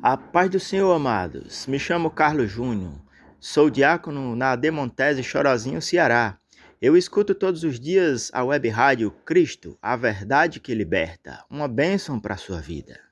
A paz do Senhor, amados. Me chamo Carlos Júnior. Sou diácono na Demontese Chorozinho, Ceará. Eu escuto todos os dias a web rádio Cristo, a verdade que liberta. Uma bênção para a sua vida.